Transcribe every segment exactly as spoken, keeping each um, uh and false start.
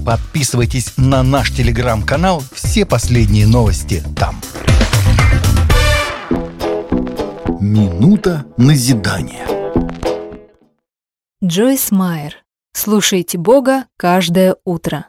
Подписывайтесь на наш телеграм-канал, все последние новости там. Минута назидания. Джойс Майер. Слушайте Бога каждое утро.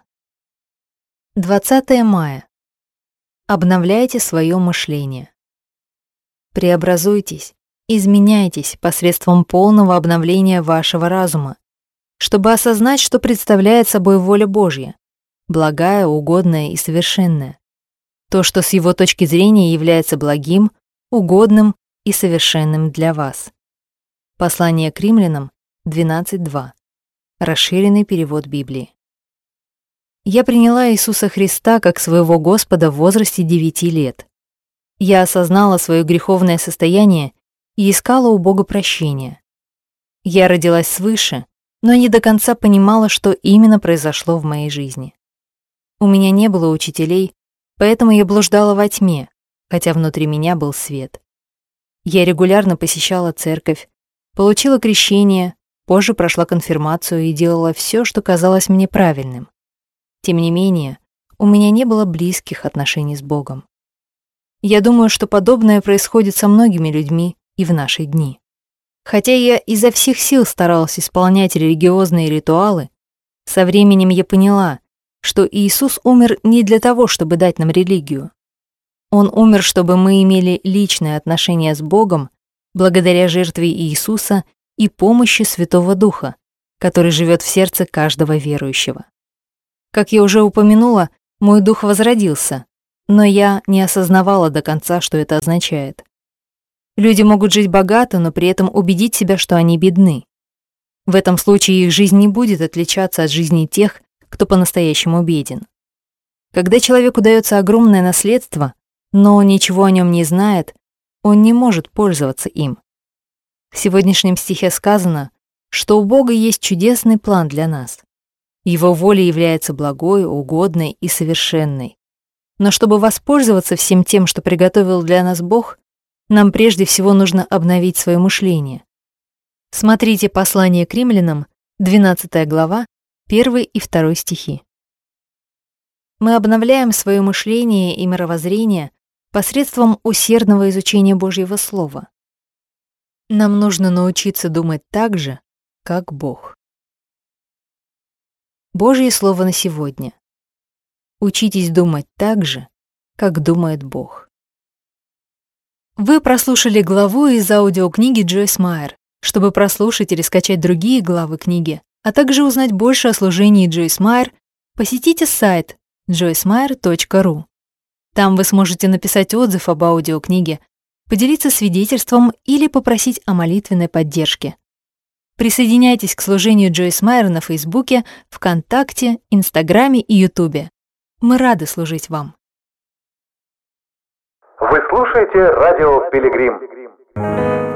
двадцатое мая. Обновляйте свое мышление. Преобразуйтесь, изменяйтесь посредством полного обновления вашего разума, чтобы осознать, что представляет собой воля Божья, благая, угодная и совершенная. То, что с его точки зрения является благим, угодным и совершенным для вас. Послание к римлянам двенадцать два. Расширенный перевод Библии. Я приняла Иисуса Христа как своего Господа в возрасте девяти лет. Я осознала свое греховное состояние и искала у Бога прощения. Я родилась свыше, но не до конца понимала, что именно произошло в моей жизни. У меня не было учителей, поэтому я блуждала во тьме, хотя внутри меня был свет. Я регулярно посещала церковь, получила крещение, позже прошла конфирмацию и делала все, что казалось мне правильным. Тем не менее, у меня не было близких отношений с Богом. Я думаю, что подобное происходит со многими людьми и в наши дни. Хотя я изо всех сил старалась исполнять религиозные ритуалы, со временем я поняла, что Иисус умер не для того, чтобы дать нам религию. Он умер, чтобы мы имели личное отношение с Богом благодаря жертве Иисуса и помощи Святого Духа, который живет в сердце каждого верующего. Как я уже упомянула, мой дух возродился, но я не осознавала до конца, что это означает. Люди могут жить богато, но при этом убедить себя, что они бедны. В этом случае их жизнь не будет отличаться от жизни тех, кто по-настоящему беден. Когда человеку дается огромное наследство, но он ничего о нем не знает, он не может пользоваться им. В сегодняшнем стихе сказано, что у Бога есть чудесный план для нас. Его воля является благой, угодной и совершенной. Но чтобы воспользоваться всем тем, что приготовил для нас Бог, нам прежде всего нужно обновить свое мышление. Смотрите послание к римлянам, двенадцатая глава, первый и второй стихи. Мы обновляем свое мышление и мировоззрение посредством усердного изучения Божьего Слова. Нам нужно научиться думать так же, как Бог. Божье Слово на сегодня. Учитесь думать так же, как думает Бог. Вы прослушали главу из аудиокниги Джойс Майер. Чтобы прослушать или скачать другие главы книги, а также узнать больше о служении Джойс Майер, посетите сайт джойс майер точка ру. Там вы сможете написать отзыв об аудиокниге, поделиться свидетельством или попросить о молитвенной поддержке. Присоединяйтесь к служению Джойс Майер на Фейсбуке, ВКонтакте, Инстаграме и Ютубе. Мы рады служить вам. Вы слушаете радио «Пилигрим».